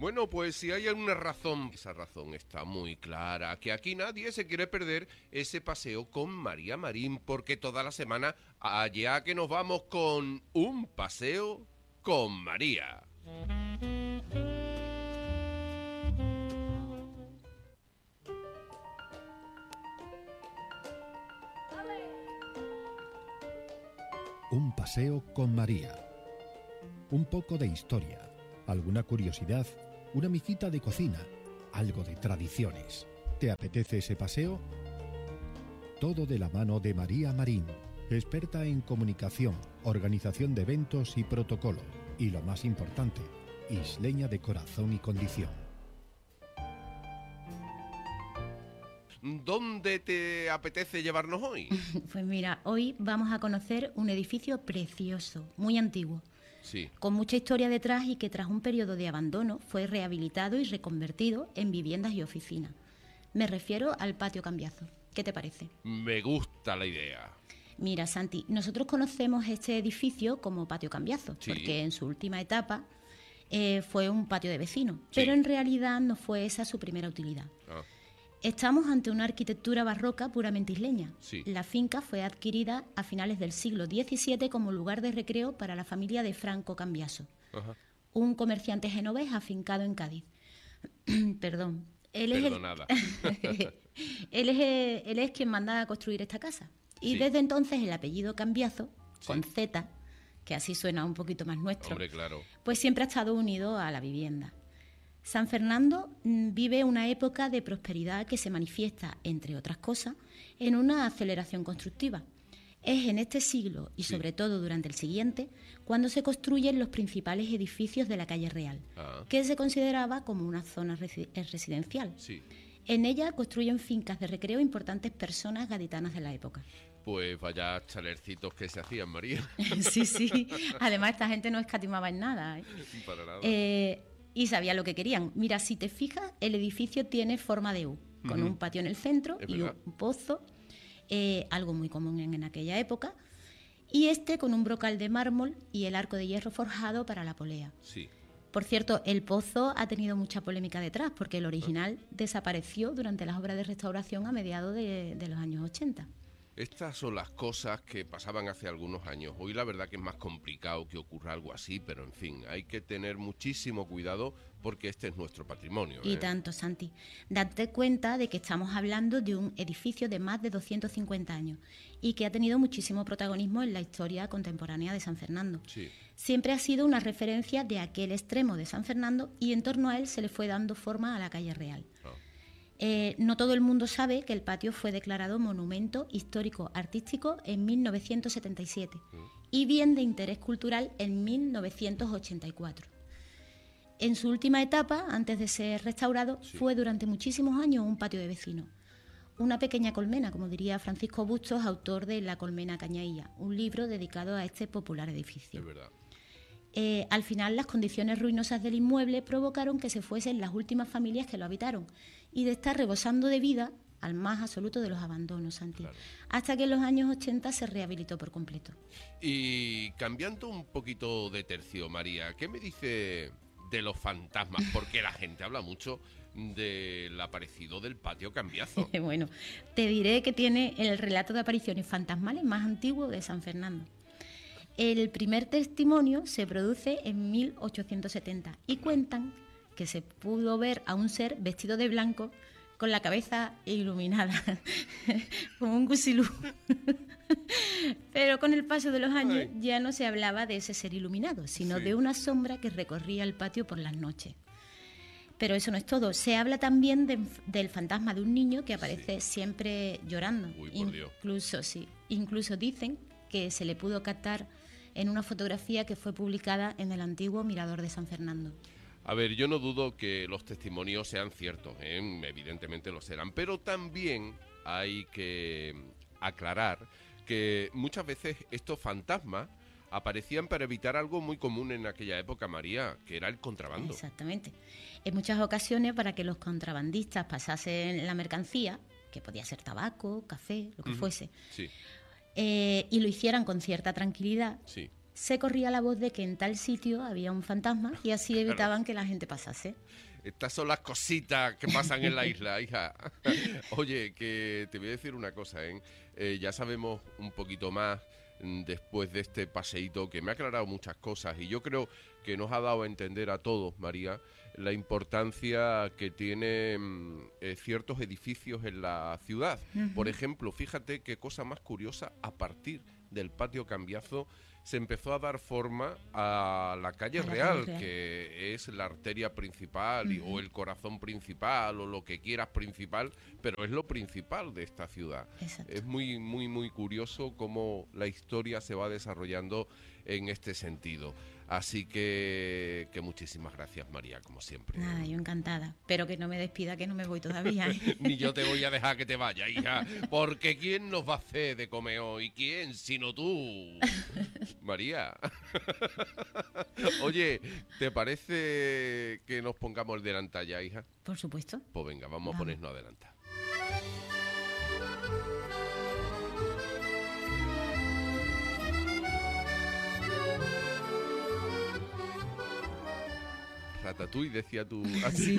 Bueno, pues si hay alguna razón, esa razón está muy clara, que aquí nadie se quiere perder ese paseo con María Marín, porque toda la semana allá que nos vamos con un paseo con María. Un paseo con María. Un poco de historia, alguna curiosidad, una mijita de cocina, algo de tradiciones. ¿Te apetece ese paseo? Todo de la mano de María Marín, experta en comunicación, organización de eventos y protocolo. Y lo más importante, isleña de corazón y condición. ¿Dónde te apetece llevarnos hoy? Pues mira, hoy vamos a conocer un edificio precioso, muy antiguo, Sí. con mucha historia detrás y que tras un periodo de abandono fue rehabilitado y reconvertido en viviendas y oficinas. Me refiero al Patio Cambiazo. ¿Qué te parece? Me gusta la idea. Mira, Santi, nosotros conocemos este edificio como Patio Cambiazo, Sí. porque en su última etapa fue un patio de vecinos, Sí. pero en realidad no fue esa su primera utilidad. Ah, Estamos ante una arquitectura barroca puramente isleña. Sí. La finca fue adquirida a finales del siglo XVII como lugar de recreo para la familia de Franco Cambiaso, ajá. un comerciante genovés afincado en Cádiz. Perdón. Perdonada. Él es quien manda a construir esta casa. Y Sí. desde entonces el apellido Cambiazo, Sí. con Z, que así suena un poquito más nuestro, Hombre, claro. pues siempre ha estado unido a la vivienda. San Fernando vive una época de prosperidad que se manifiesta, entre otras cosas, en una aceleración constructiva. Es en este siglo y Sí. sobre todo durante el siguiente cuando se construyen los principales edificios de la calle Real, Ah. que se consideraba como una zona residencial. Sí. En ella construyen fincas de recreo importantes personas gaditanas de la época. Pues vaya chalercitos que se hacían, María. Sí, sí. Además, esta gente no escatimaba en nada, ¿eh? Para nada. Y sabía lo que querían. Mira, si te fijas, el edificio tiene forma de U, con Ujú. un patio en el centro Es y verdad. un pozo, algo muy común en aquella época, y este con un brocal de mármol y el arco de hierro forjado para la polea. Sí. Por cierto, el pozo ha tenido mucha polémica detrás, porque el original desapareció durante las obras de restauración a mediados de los años 80. Estas son las cosas que pasaban hace algunos años. Hoy la verdad que es más complicado que ocurra algo así, pero en fin, hay que tener muchísimo cuidado porque este es nuestro patrimonio. Y tanto, Santi. Date cuenta de que estamos hablando de un edificio de más de 250 años y que ha tenido muchísimo protagonismo en la historia contemporánea de San Fernando. Sí. Siempre ha sido una referencia de aquel extremo de San Fernando y en torno a él se le fue dando forma a la calle Real. Ah. No todo el mundo sabe que el patio fue declarado Monumento Histórico Artístico en 1977 y Bien de Interés Cultural en 1984. En su última etapa, antes de ser restaurado, Sí. fue durante muchísimos años un patio de vecinos. Una pequeña colmena, como diría Francisco Bustos, autor de La colmena cañailla, un libro dedicado a este popular edificio. Es verdad. Al final, las condiciones ruinosas del inmueble provocaron que se fuesen las últimas familias que lo habitaron y de estar rebosando de vida al más absoluto de los abandonos, Santi. Claro. Hasta que en los años 80 se rehabilitó por completo. Y cambiando un poquito de tercio, María, ¿qué me dice de los fantasmas? Porque la gente habla mucho del aparecido del Patio Cambiazo. Bueno, te diré que tiene el relato de apariciones fantasmales más antiguo de San Fernando. El primer testimonio se produce en 1870 y cuentan que se pudo ver a un ser vestido de blanco con la cabeza iluminada, como un gusilú. Pero con el paso de los años Ay. ya no se hablaba de ese ser iluminado, sino Sí. de una sombra que recorría el patio por las noches. Pero eso no es todo. Se habla también del fantasma de un niño que aparece siempre llorando. Uy, por Dios. Incluso dicen que se le pudo captar en una fotografía que fue publicada en el antiguo Mirador de San Fernando. A ver, yo no dudo que los testimonios sean ciertos, ¿eh? Evidentemente lo serán, pero también hay que aclarar que muchas veces estos fantasmas aparecían para evitar algo muy común en aquella época, María, que era el contrabando. Exactamente. En muchas ocasiones, para que los contrabandistas pasasen la mercancía, que podía ser tabaco, café, lo que fuese, Sí, y lo hicieran con cierta tranquilidad, sí. se corría la voz de que en tal sitio había un fantasma y así evitaban que la gente pasase. Estas son las cositas que pasan en la isla, hija. Oye, que te voy a decir una cosa, ¿eh? Ya sabemos un poquito más después de este paseíto, que me ha aclarado muchas cosas y yo creo que nos ha dado a entender a todos, María, la importancia que tienen ciertos edificios en la ciudad. Por ejemplo, fíjate qué cosa más curiosa, a partir del Patio Cambiazo se empezó a dar forma a la calle Real, que es la arteria principal o el corazón principal o lo que quieras principal, pero es lo principal de esta ciudad. Exacto. Es muy, muy, muy curioso cómo la historia se va desarrollando en este sentido. Así que muchísimas gracias, María, como siempre. Nada, yo encantada. Pero que no me despida, que no me voy todavía. Ni yo te voy a dejar que te vayas, hija. Porque ¿quién nos va a hacer de comer hoy? ¿Quién? Sino tú. María. Oye, ¿te parece que nos pongamos el delantal ya, hija? Por supuesto. Pues venga, vamos a ponernos a delantal. Ratatouille, decía tú. Sí.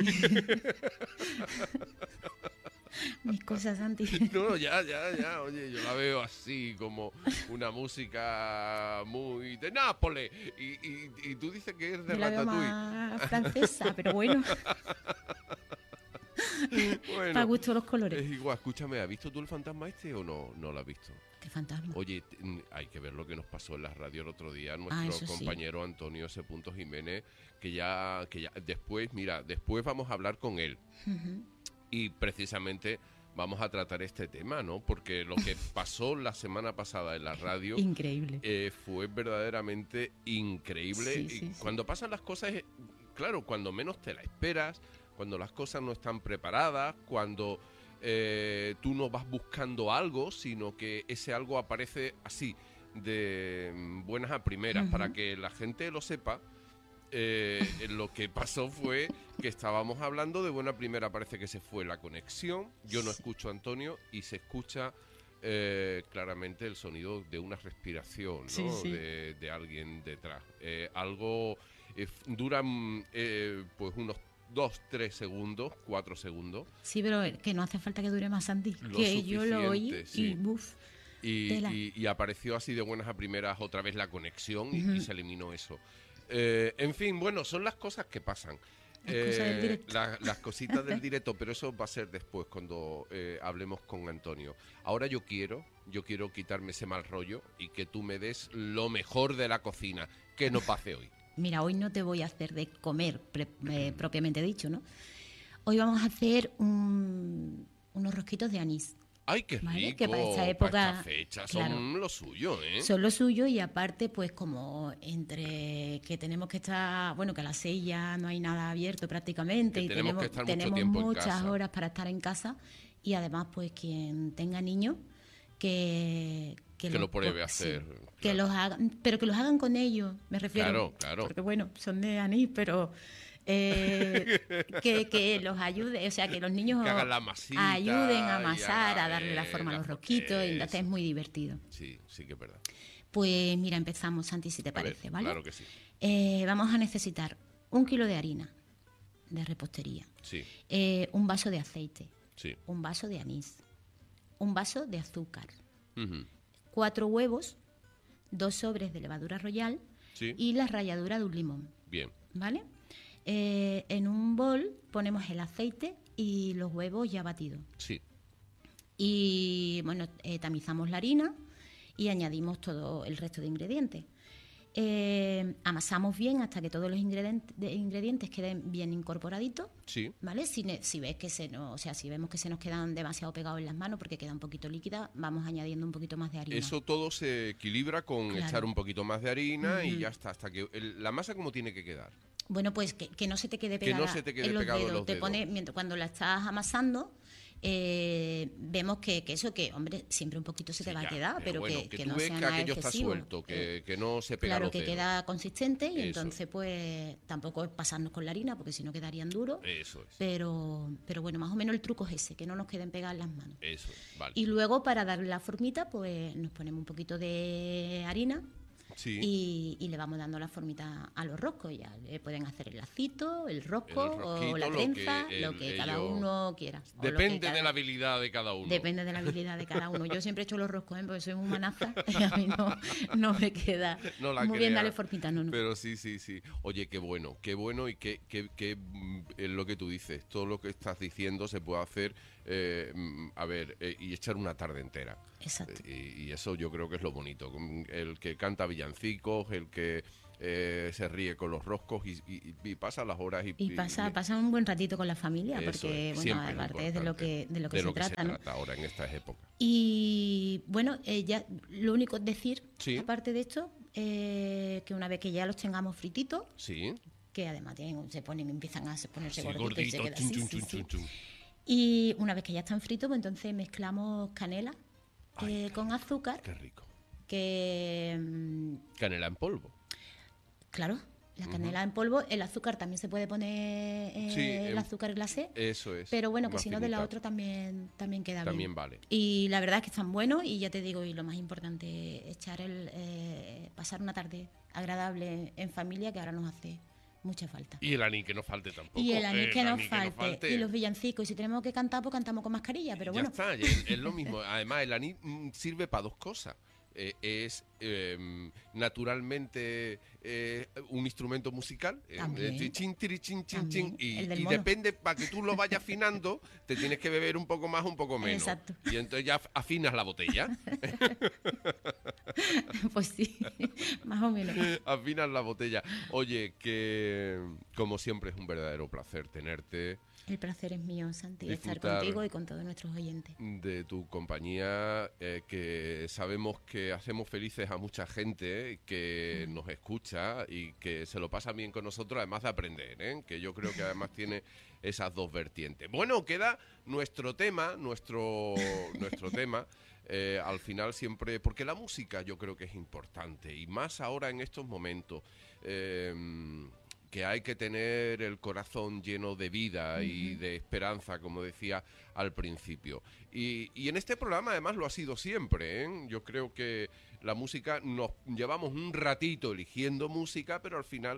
Mis cosas, Santi. No, ya. Oye, yo la veo así, como una música muy de Nápoles. Y tú dices que es de Yo la veo Ratatouille. más francesa, pero bueno. Bueno, Para gusto los colores. es igual, escúchame, ¿has visto tú el fantasma este o no lo has visto? Qué fantasma. Oye, hay que ver lo que nos pasó en la radio el otro día, Eso nuestro sí. compañero Antonio S. Jiménez, que ya después vamos a hablar con él. Y precisamente vamos a tratar este tema, ¿no? Porque lo que pasó la semana pasada en la radio Increíble. fue verdaderamente increíble. Sí, Y sí, sí. cuando pasan las cosas, claro, cuando menos te la esperas, cuando las cosas no están preparadas, cuando tú no vas buscando algo, sino que ese algo aparece así, de buenas a primeras, para que la gente lo sepa. Lo que pasó fue que estábamos hablando de buena primera, parece que se fue la conexión, yo no escucho a Antonio y se escucha claramente el sonido de una respiración, ¿no? Sí, sí. De alguien detrás. Algo dura pues unos 2, 3 segundos, 4 segundos. Sí, pero que no hace falta que dure más, Santi. Lo Que yo lo oí suficiente, sí. y buf. Y apareció así de buenas a primeras otra vez la conexión y se eliminó eso. En fin, bueno, son las cosas que pasan. Las cosas del directo. Las cositas del directo, pero eso va a ser después cuando hablemos con Antonio. Ahora yo quiero quitarme ese mal rollo y que tú me des lo mejor de la cocina. Que no pase hoy. Mira, hoy no te voy a hacer de comer propiamente dicho, ¿no? Hoy vamos a hacer unos rosquitos de anís. ¡Ay, qué rico! ¿Vale? Que para esta época, esta fecha claro, son lo suyo, ¿eh? son lo suyo y aparte, pues como entre que tenemos que estar, bueno, que a las 6 ya no hay nada abierto prácticamente Que y tenemos que estar mucho tenemos tiempo en muchas casa. horas para estar en casa y además, pues quien tenga niños, que lo pruebe a sí, hacer. que claro. los hagan, pero que los hagan con ellos, me refiero. Claro. Porque bueno, son de anís, pero que los ayude, o sea, que los niños Que hagan la masita ayuden a y amasar, a hagan, darle la forma a los eso. rosquitos, y entonces es muy divertido. Sí que es verdad. Pues mira, empezamos, Santi, si te A ver, parece, ¿vale? claro que sí. Vamos a necesitar 1 kilo de harina de repostería, Sí, un vaso de aceite, sí. un vaso de anís, un vaso de azúcar, Ujú. 4 huevos, 2 sobres de levadura royal Sí, y la ralladura de un limón, bien. ¿vale? En un bol ponemos el aceite y los huevos ya batidos. Sí, Y bueno, tamizamos la harina y añadimos todo el resto de ingredientes. Amasamos bien hasta que todos los ingredientes queden bien incorporaditos, sí. ¿vale? Si ves que si vemos que se nos quedan demasiado pegados en las manos porque queda un poquito líquida, vamos añadiendo un poquito más de harina. Eso todo se equilibra con Claro. echar un poquito más de harina y ya está, hasta que la masa como tiene que quedar. Bueno, pues que no se te quede Que pegada no se te quede en los pegado en dedos. los Te dedos. pone, cuando la estás amasando, vemos que hombre, siempre un poquito se te Sí, va a ya, quedar, pero bueno, que tú no ves sea que nada aquello está excesivo. suelto, que no se pega Claro, los que dedos. queda consistente y Eso. entonces pues tampoco es pasarnos con la harina porque si no quedarían duros. Eso es, Pero bueno, más o menos el truco es ese, que no nos queden pegadas las manos. eso es, vale. Y luego para darle la formita pues nos ponemos un poquito de harina, y le vamos dando la formita a los roscos. Ya le pueden hacer el lacito, el rosco o la lo trenza, que lo que cada uno quiera. Depende de la habilidad de cada uno. Depende de la habilidad de cada uno. Yo siempre he hecho los roscos, porque soy muy manaza y a mí no me queda muy bien darle formita, no. Pero sí. Oye, qué bueno y qué es lo que tú dices. Todo lo que estás diciendo se puede hacer, y echar una tarde entera. Exacto. Y eso yo creo que es lo bonito. El que canta villancicos, el que se ríe con los roscos y pasa las horas y pasa un buen ratito con la familia, porque bueno, aparte es de lo que se trata, ¿no? Ahora en estas épocas. Y bueno, ya lo único es decir, aparte de esto, que una vez que ya los tengamos frititos, que además empiezan a ponerse gorditos y se queda así, y una vez que ya están fritos, pues entonces mezclamos canela con azúcar. Qué rico. Canela en polvo. Claro, la canela en polvo. El azúcar también se puede poner, el azúcar glacé. Eso es. Pero bueno, que si no, de la otra también queda bien. También vale. Y la verdad es que están buenos, y ya te digo, y lo más importante, pasar una tarde agradable en familia, que ahora nos hace mucha falta. Y el anís que no falte tampoco. Y el anís que no falte. Y los villancicos. Y si tenemos que cantar, pues cantamos con mascarilla, pero bueno. Ya está, es lo mismo. Además, el anís sirve para dos cosas. Es naturalmente un instrumento musical, chin, y depende, para que tú lo vayas afinando, te tienes que beber un poco más, un poco menos. Exacto. Y entonces ya afinas la botella. Pues sí, más o menos. Afinas la botella. Oye, que como siempre es un verdadero placer tenerte. El placer es mío, Santi, estar contigo y con todos nuestros oyentes. De tu compañía, que sabemos que hacemos felices a mucha gente que nos escucha y que se lo pasa bien con nosotros, además de aprender, que yo creo que además tiene esas dos vertientes. Bueno, queda nuestro tema, al final siempre, porque la música yo creo que es importante, y más ahora en estos momentos, que hay que tener el corazón lleno de vida y de esperanza, como decía al principio. Y en este programa además lo ha sido siempre, Yo creo que la música, nos llevamos un ratito eligiendo música, pero al final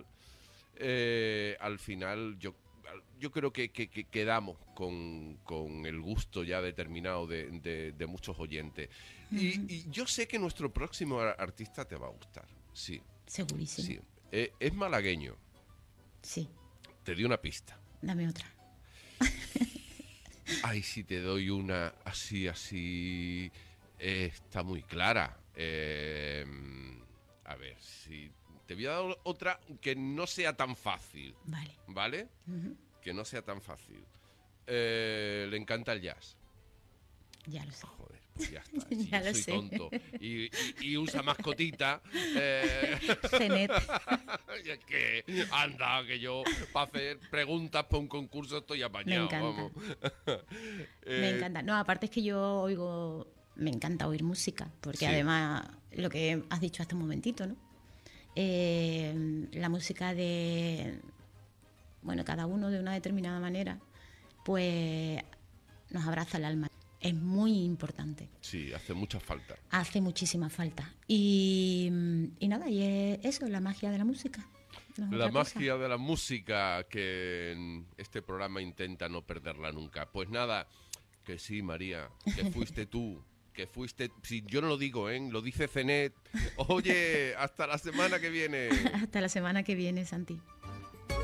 yo creo que quedamos con el gusto ya determinado de muchos oyentes. Y yo sé que nuestro próximo artista te va a gustar, sí. Segurísimo. Sí. Es malagueño. Sí. Te di una pista. Dame otra. Ay, si te doy una así, está muy clara. A ver, si te voy a dar otra que no sea tan fácil. Vale. ¿Vale? Que no sea tan fácil. Le encanta el jazz. Ya lo sé. Joder, pues ya está. Ya lo soy sé. tonto. Y usa mascotita. Cenet. Y es que anda, que yo para hacer preguntas para un concurso estoy apañado. Me encanta. Vamos. Me encanta. No, aparte es que yo me encanta oír música, porque además, lo que has dicho hasta un momentito, ¿no? La música cada uno de una determinada manera, pues nos abraza el alma. Es muy importante. Sí, hace mucha falta. Hace muchísima falta. Y nada, y es eso, la magia de la música. La magia de la música, que en este programa intenta no perderla nunca. Pues nada, que sí, María, que fuiste tú, si yo no lo digo, lo dice Cenet. Oye, hasta la semana que viene. Hasta la semana que viene, Santi.